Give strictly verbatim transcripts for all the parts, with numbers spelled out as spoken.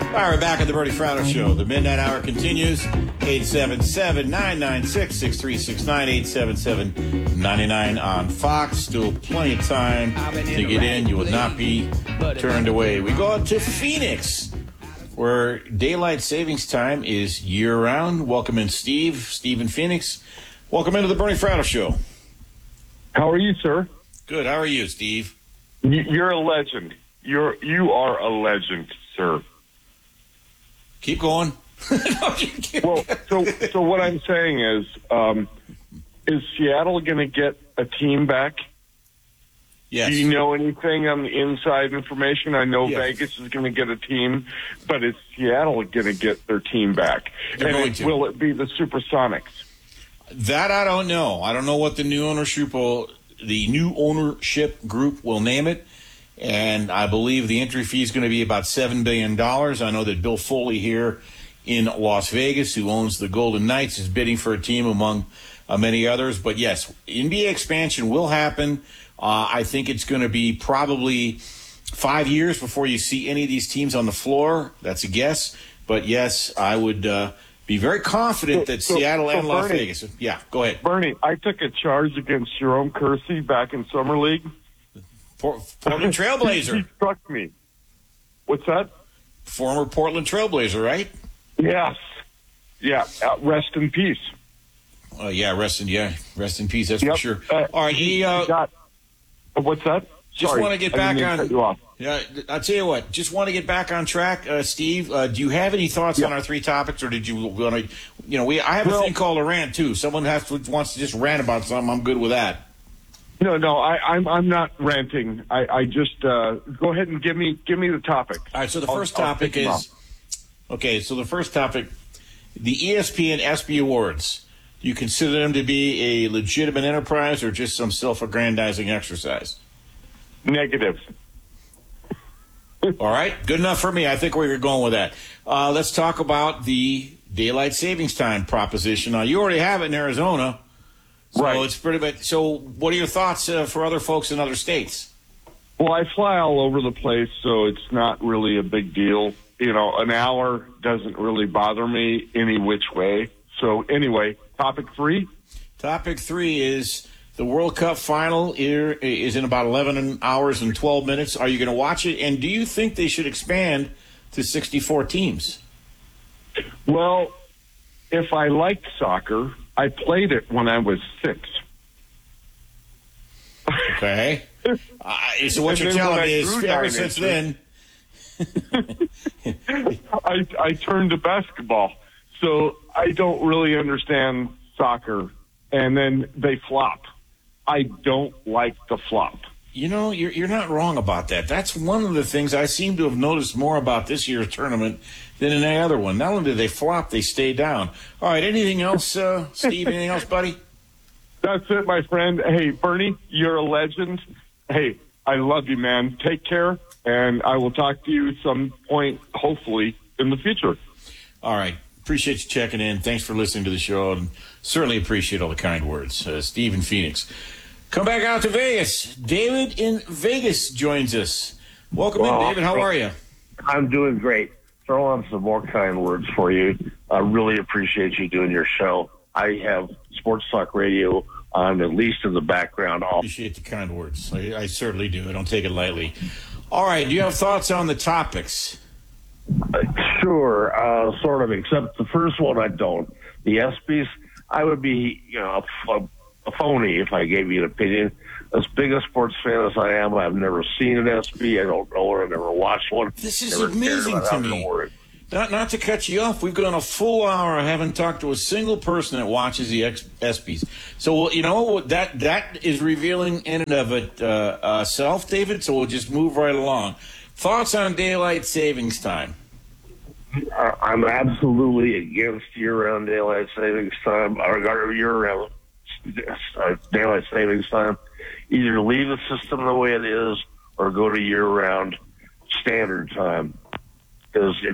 All right, we're back at the Bernie Fratto Show. The Midnight Hour continues. eight seven seven, nine nine six, six three six nine, eight seven seven, nine nine on Fox. Still plenty of time to get in. You will not be turned away. We go out to Phoenix, where daylight savings time is year-round. Welcome in, Steve. Steve in Phoenix. Welcome into the Bernie Fratto Show. How are you, sir? Good. How are you, Steve? You're a legend. You're you are a legend, sir. Keep going. Well, so so what I'm saying is, um, is Seattle going to get a team back? Yes. Do you know anything on the inside information? I know Yes. Vegas is going to get a team, but is Seattle going to get their team back? They're and going it, to. will it be the Supersonics? That I don't know. I don't know what the new ownership will, the new ownership group will name it. And I believe the entry fee is going to be about seven billion dollars. I know that Bill Foley here in Las Vegas, who owns the Golden Knights, is bidding for a team among uh, many others. But, yes, N B A expansion will happen. Uh, I think it's going to be probably five years before you see any of these teams on the floor. That's a guess. But, yes, I would uh, be very confident So- that so- Seattle so and Las Bernie- Vegas. Yeah, go ahead. Bernie, I took a charge against Jerome Kersey back in Summer League. Por- Portland He Trailblazer. struck me. What's that? Former Portland Trailblazer, right? Yes. Yeah. Uh, rest in peace. Uh, yeah, rest in yeah, rest in peace. That's Yep. for sure. Uh, All right, he, uh, got, uh, what's that? just Sorry, want to get I back didn't mean to on. cut you off. Yeah, I'll tell you what. Just want to get back on track, uh, Steve. Uh, do you have any thoughts Yeah. on our three topics, or did you want to? You know, we I have a Well- thing called a rant too. Someone has to, wants to just rant about something. I'm good with that. No, no, I, I'm I'm not ranting. I, I just uh, go ahead and give me give me the topic. All right. So the I'll- first I'll topic pick 'em is okay. So the first topic, the E S P N ESPY Awards. Do you consider them to be a legitimate enterprise or just some self-aggrandizing exercise? Negative. All right, good enough for me. I think where you're going with that. Uh, let's talk about the daylight savings time proposition. Now, you already have it in Arizona, so Right. it's pretty much. So, what are your thoughts uh, for other folks in other states? Well, I fly all over the place, so it's not really a big deal. You know, an hour doesn't really bother me any which way. So anyway, topic three. Topic three is the World Cup final here is in about eleven hours and twelve minutes. Are you going to watch it? And do you think they should expand to sixty-four teams? Well, if I liked soccer, I played it when I was six. Okay. Uh, so what And you're then telling when me I is grew ever nine since inches- then. I, I turned to basketball, so I don't really understand soccer. And then they flop. I don't like the flop. You know, you're you're not wrong about that. That's one of the things I seem to have noticed more about this year's tournament than in any other one. Not only do they flop, they stay down. All right, anything else, uh, Steve? Anything else, buddy? That's it, my friend. Hey, Bernie, you're a legend. Hey, I love you, man. Take care, and I will talk to you some point, hopefully, in the future. All right. Appreciate you checking in. Thanks for listening to the show, and certainly appreciate all the kind words. Uh, Steve in Phoenix. Come back out to Vegas. David in Vegas joins us. Welcome Well, in, David. How are you? I'm doing great. Throw on some more kind words for you. I really appreciate you doing your show. I have Sports Talk Radio on, at least in the background. All Appreciate the kind words. I, I certainly do. I don't take it lightly. All right. Do you have thoughts on the topics? Sure, uh, sort of, except the first one I don't. The ESPYs, I would be, you know, a, a phony if I gave you an opinion. As big a sports fan as I am, I've never seen an ESPY. I don't know it. I've never watched one. This is Never cared amazing about to it. me. Don't worry. Not not to cut you off, we've gone a full hour. I haven't talked to a single person that watches the ESPYs. So you know that that is revealing in and of it uh, uh, self, David. So we'll just move right along. Thoughts on daylight savings time? I- I'm absolutely against year-round daylight savings time, or year-round uh, daylight savings time. Either leave the system the way it is, or go to year-round standard time. Because it,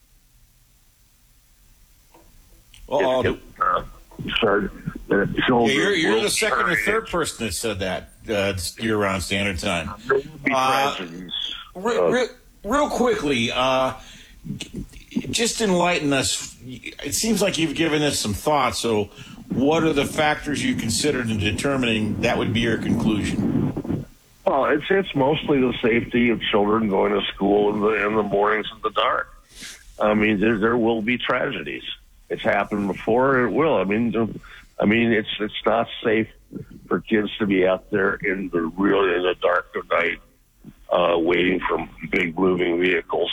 Oh, it, it uh, sorry, the yeah, children you're you're will the second or start- third person that said that uh, it's year-round standard time. There will be Uh, tragedies. Real, Uh, real, real quickly, uh, just enlighten us. It seems like you've given us some thought. So what are the factors you considered in determining that would be your conclusion? Well, it's it's mostly the safety of children going to school in the in the mornings in the dark. I mean, there there will be tragedies. It's happened before, and it will. I mean, I mean, it's it's not safe for kids to be out there in the real in the dark of night, uh, waiting for big moving vehicles.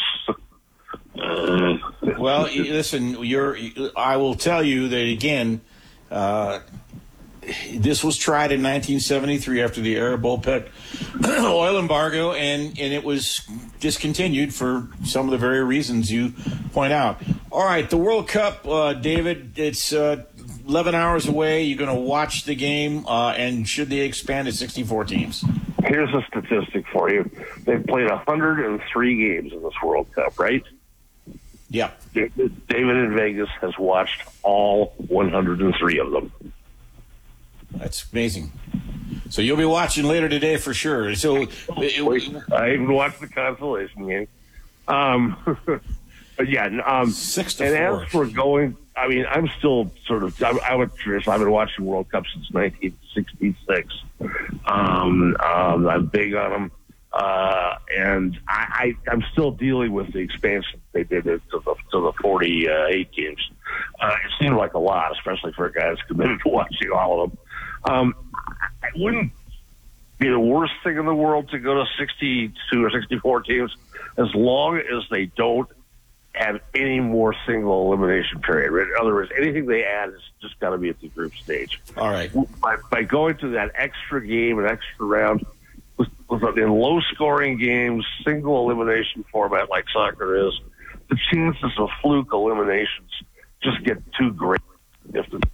uh, well, listen, you're. I will tell you that again. Uh, This was tried in nineteen seventy-three after the Arab OPEC oil embargo, and, and it was discontinued for some of the very reasons you point out. All right, the World Cup, uh, David, it's uh, eleven hours away. You're going to watch the game, uh, and should they expand to sixty-four teams? Here's a statistic for you. They've played one hundred three games in this World Cup, right? Yeah. David in Vegas has watched all one hundred three of them. That's amazing. So you'll be watching later today for sure. So it, I even watched the consolation game. Um, but yeah, um, six to and four. as for going, I mean, I'm still sort of. I, I would curious. I've been watching World Cup since nineteen sixty-six. Um, um, I'm big on them, uh, and I, I, I'm still dealing with the expansion they did to the to the forty-eight games. Uh, it seemed like a lot, especially for a guy that's committed to watching all of them. Um, it wouldn't be the worst thing in the world to go to sixty-two or sixty-four teams as long as they don't have any more single elimination period. In other words, anything they add has just got to be at the group stage. All right. By, by going to that extra game, an extra round, with, with, in low-scoring games, single elimination format like soccer is, the chances of fluke eliminations just get too great. If the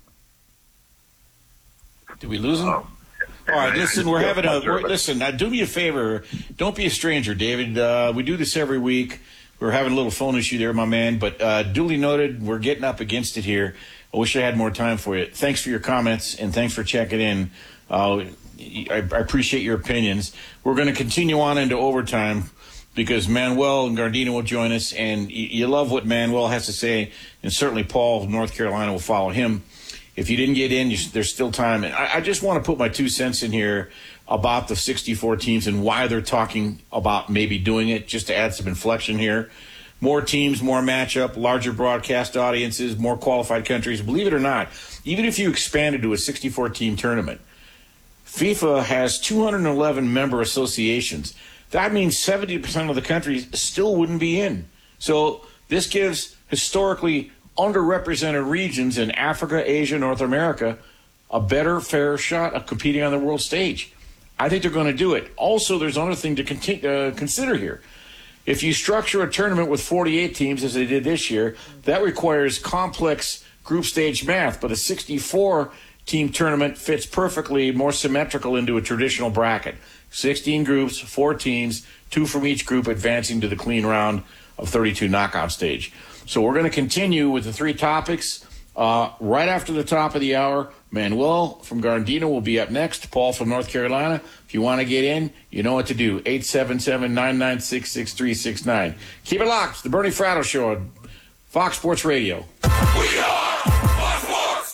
Did we lose him? All right, listen, we're having a we're, listen. Now, do me a favor. Don't be a stranger, David. Uh, we do this every week. We're having a little phone issue there, my man. But uh, duly noted, we're getting up against it here. I wish I had more time for you. Thanks for your comments and thanks for checking in. Uh, I, I appreciate your opinions. We're going to continue on into overtime because Manuel and Gardena will join us, and you, you love what Manuel has to say, and certainly Paul of North Carolina will follow him. If you didn't get in, you, there's still time. And I, I just want to put my two cents in here about the sixty-four teams and why they're talking about maybe doing it, just to add some inflection here. More teams, more matchup, larger broadcast audiences, more qualified countries. Believe it or not, even if you expanded to a sixty-four team tournament, FIFA has two hundred eleven member associations. That means seventy percent of the countries still wouldn't be in. So this gives historically underrepresented regions in Africa, Asia, North America a better, fair shot of competing on the world stage. I think they're going to do it. Also, there's another thing to continue, uh, consider here. If you structure a tournament with forty-eight teams, as they did this year, that requires complex group stage math, but a sixty-four team tournament fits perfectly more symmetrical into a traditional bracket. sixteen groups, four teams, two from each group advancing to the clean round of thirty-two knockout stage. So we're going to continue with the three topics uh, right after the top of the hour. Manuel from Gardena will be up next. Paul from North Carolina. If you want to get in, you know what to do. eight seven seven, nine nine six, six three six nine. Keep it locked. It's the Bernie Fratto Show on Fox Sports Radio. We are Fox Sports.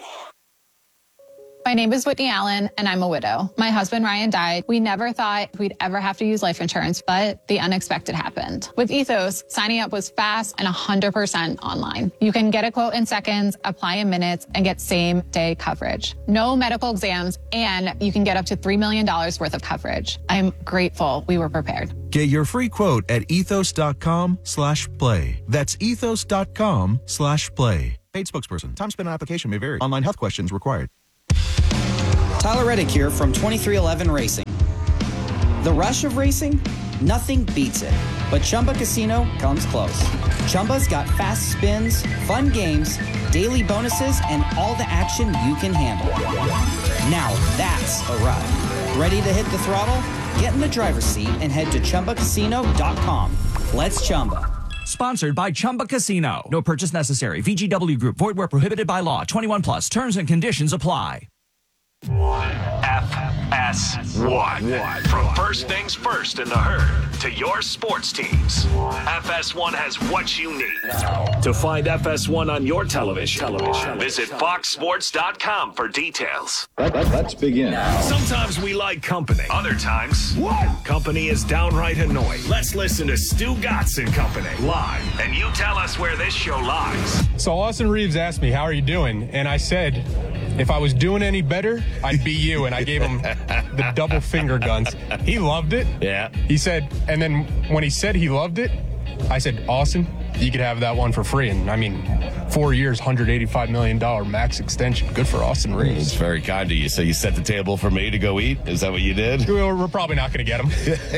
My name is Whitney Allen, and I'm a widow. My husband, Ryan, died. We never thought we'd ever have to use life insurance, but the unexpected happened. With Ethos, signing up was fast and one hundred percent online. You can get a quote in seconds, apply in minutes, and get same-day coverage. No medical exams, and you can get up to three million dollars worth of coverage. I'm grateful we were prepared. Get your free quote at ethos.com slash play. That's ethos.com slash play. Paid spokesperson. Time spent on application may vary. Online health questions required. Tyler Reddick here from twenty-three eleven Racing. The rush of racing? Nothing beats it. But Chumba Casino comes close. Chumba's got fast spins, fun games, daily bonuses, and all the action you can handle. Now that's a ride. Ready to hit the throttle? Get in the driver's seat and head to Chumba Casino dot com. Let's Chumba. Sponsored by Chumba Casino. No purchase necessary. V G W Group. Void where prohibited by law. twenty-one plus. Terms and conditions apply. F S one. From first things first in the herd to your sports teams, F S one has what you need. To find F S one on your television, television. visit fox sports dot com for details. Let, let, let's begin. Sometimes we like company. Other times, what? Company is downright annoying. Let's listen to Stu Gatz and Company live, and you tell us where this show lies. So Austin Reeves asked me, how are you doing? And I said, if I was doing any better, I'd be you. And I gave him the double finger guns. He loved it. Yeah. He said, and then when he said he loved it, I said, Austin, you could have that one for free. And I mean, four years, one hundred eighty-five million dollars max extension. Good for Austin Reeves. It's very kind of you. So you set the table for me to go eat? Is that what you did? We're, we're probably not going to get him.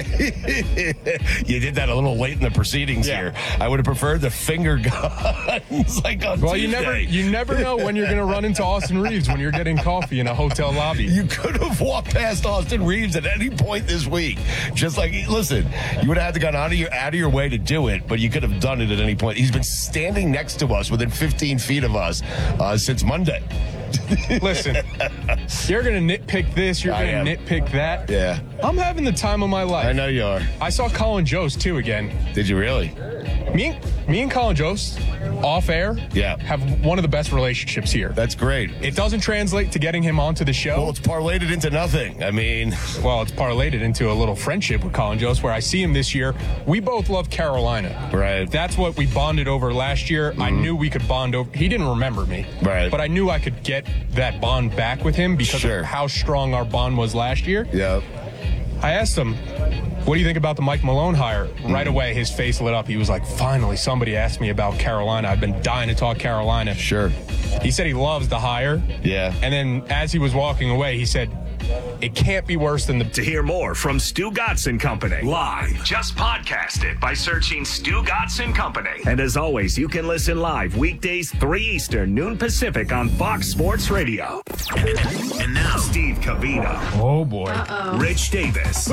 You did that a little late in the proceedings Yeah. here. I would have preferred the finger guns like on Well, Tuesday. you never you never know when you're going to run into Austin Reeves when you're getting coffee in a hotel lobby. You could have walked past Austin Reeves at any point this week. Just like, listen, you would have had to gone out of your, out of your way to do it, but you could have done it at any point. He's been standing next to us within fifteen feet of us uh, since Monday. Listen, you're going to nitpick this, you're I going am. to nitpick that. Yeah. I'm having the time of my life. I know you are. I saw Colin Jost, too, again. Did you really? Me and, me and Colin Jost, off air, Yeah. have one of the best relationships here. That's great. It doesn't translate to getting him onto the show. Well, it's parlayed it into nothing. I mean, Well, it's parlayed it into a little friendship with Colin Jost, where I see him this year. We both love Carolina. Right. That's what we bonded over last year. I knew we could bond over. He didn't remember me. Right. But I knew I could get that bond back with him because Sure. of how strong our bond was last year. yeah. I asked him, what do you think about the Mike Malone hire? Right away, his face lit up. He was like, finally, somebody asked me about Carolina. I've been dying to talk Carolina. Sure. He said he loves the hire. Yeah. And then as he was walking away, he said, it can't be worse than the... To hear more from Stu Gatz and Company live, just podcast it by searching Stu Gatz and Company. And as always, you can listen live weekdays three Eastern, noon Pacific on Fox Sports Radio. And now, Steve Cavino. Oh, boy. Uh-oh. Rich Davis.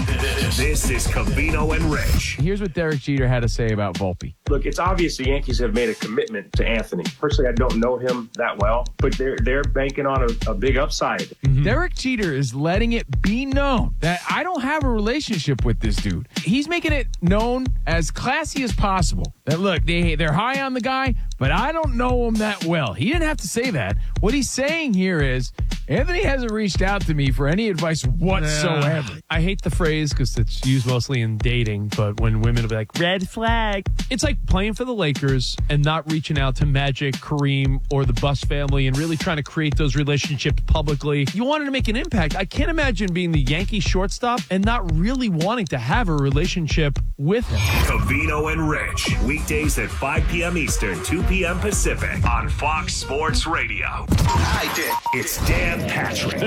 This is Cavino and Rich. Here's what Derek Jeter had to say about Volpe. Look, it's obvious the Yankees have made a commitment to Anthony. Personally, I don't know him that well, but they're they're banking on a, a big upside. Mm-hmm. Derek Jeter is letting it be known that I don't have a relationship with this dude. He's making it known as classy as possible that, look, they, they're high on the guy, but I don't know him that well. He didn't have to say that. What he's saying here is, Anthony hasn't reached out to me for any advice whatsoever. Uh, I hate the phrase because it's used mostly in dating, but when women will be like, red flag. It's like playing for the Lakers and not reaching out to Magic, Kareem, or the Buss family and really trying to create those relationships publicly. You wanted to make an impact. I can't imagine being the Yankee shortstop and not really wanting to have a relationship with him. Cavino and Rich, weekdays at five p.m. Eastern, two p.m. Pacific on Fox Sports Radio. I did. It's Dan Patrick.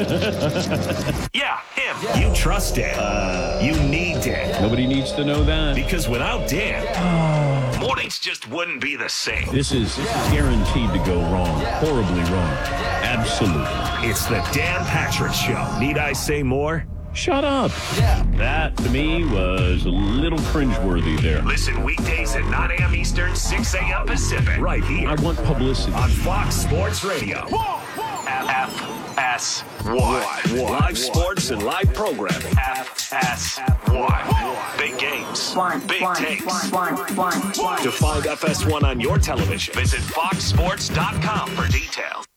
Yeah, him. Yeah. You trust Dan. Uh, you need Dan. Nobody needs to know that. Because without Dan, mornings just wouldn't be the same. This is guaranteed to go wrong. Horribly wrong. Absolutely. It's the Dan Patrick Show. Need I say more? Shut up. Yeah. That, to me, was a little cringeworthy there. Listen weekdays at nine a.m. Eastern, six a.m. Pacific. Right here. I want publicity. On Fox Sports Radio. F S one. Live sports and live programming. F S one. Big games. Big takes. To find F S one on your television, visit fox sports dot com for details.